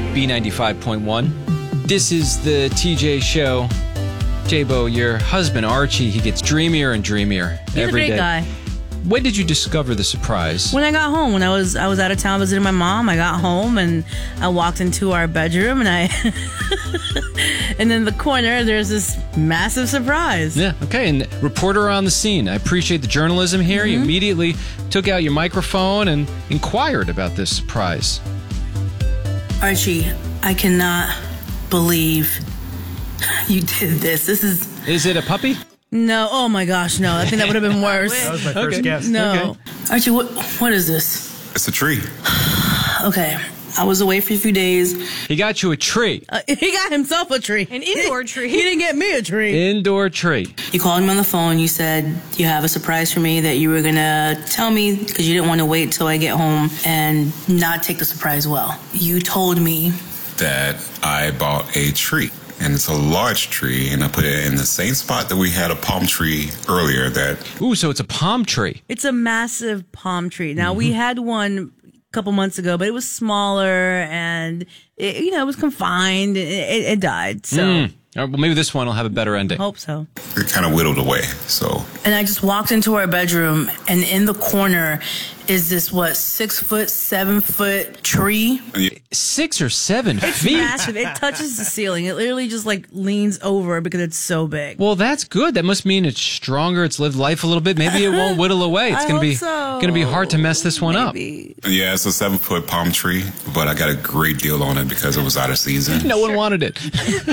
B95.1. This is the TJ Show. J-Bo, your husband Archie, he gets dreamier and dreamier every day. He's a great guy. When did you discover the surprise? When I got home, when I was out of town visiting my mom, I got home and I walked into our bedroom and and in the corner there's this massive surprise. Yeah, okay, and reporter on the scene. I appreciate the journalism here. You immediately took out your microphone and inquired about this surprise. Archie, I cannot believe you did this. Is it a puppy? No, oh my gosh, no. I think that would have been worse. That was my first guess. No. Okay. Archie, what is this? It's a tree. Okay, I was away for a few days. He got you a tree. He got himself a tree. An indoor tree. He didn't get me a tree. Indoor tree. You called me on the phone. You said you have a surprise for me that you were going to tell me because you didn't want to wait till I get home and not take the surprise well. You told me That I bought a tree. And it's a large tree, and I put it in the same spot that we had a palm tree earlier. Ooh, so it's a palm tree. it's a massive palm tree. Now, we had one a couple months ago, but it was smaller and, it was confined. It died. So Well, maybe this one will have a better ending. hope so. It kind of whittled away. So And I just walked into our bedroom, and in the corner is this, 6 foot, 7 foot tree. 6 or 7 feet. Massive. It touches the ceiling. It literally just leans over because it's so big. Well, that's good. That must mean it's stronger. It's lived life a little bit. Maybe it won't whittle away. It's I gonna be hope so. gonna be hard to mess this one Maybe. yeah, it's a 7-foot palm tree, but I got a great deal on it because it was out of season. up. No one wanted it.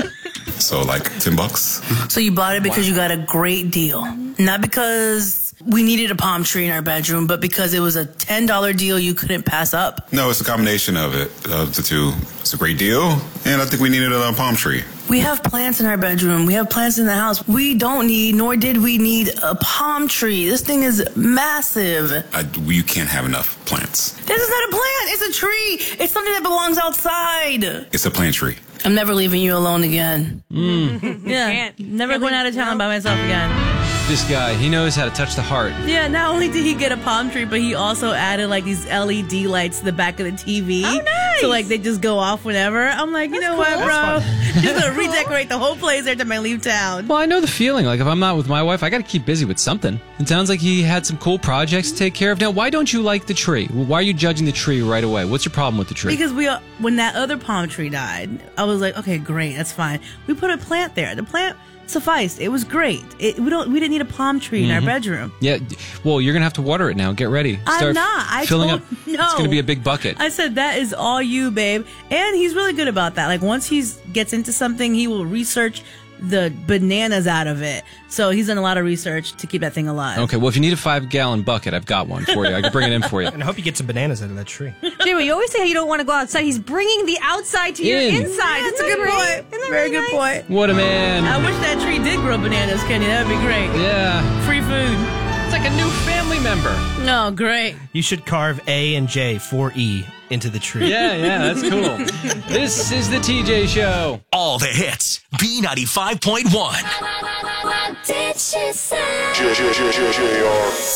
So like $10. So you bought it because you got a great deal. Not because we needed a palm tree in our bedroom, but because it was a $10 deal you couldn't pass up. No, it's a combination of the two. It's a great deal, and I think we needed a palm tree. We have plants in our bedroom. We have plants in the house. We don't need, nor did we need, a palm tree. This thing is massive. You can't have enough plants. This is not a plant. It's a tree. It's something that belongs outside. It's a plant tree. I'm never leaving you alone again. Yeah, Can't. never Can't going leave- out of town no. by myself again. This guy, he knows how to touch the heart. Yeah, not only did he get a palm tree, but he also added these LED lights to the back of the TV. Oh, nice. So they just go off whenever. I'm like, you know what, bro? Just gonna redecorate the whole place every time I leave town. Well, I know the feeling. If I'm not with my wife, I got to keep busy with something. It sounds like he had some cool projects to take care of. Now, why don't you like the tree? Why are you judging the tree right away? What's your problem with the tree? Because when that other palm tree died, I was like, okay, great, that's fine. We put a plant there. The plant sufficed. It was great. We didn't need a palm tree in our bedroom. Yeah, well, you're gonna have to water it now. Get ready. I'm not. filling up. No. It's gonna be a big bucket. I said that is all you, babe. And he's really good about that. Once he gets into something, he will research the bananas out of it. So he's done a lot of research to keep that thing alive. Okay, well, if you need a 5-gallon bucket, I've got one for you. I can bring it in for you. And I hope you get some bananas out of that tree. Jimmy, you always say how you don't want to go outside. He's bringing the outside to your In. inside. That's a good point. Very good point. What a man. I wish that tree did grow bananas, Kenny. That would be great. Yeah, Free food. it's like a new family member. No, great. You should carve A and J for E into the tree. Yeah, that's cool. This is the TJ Show. All the hits. B95.1. What did she say?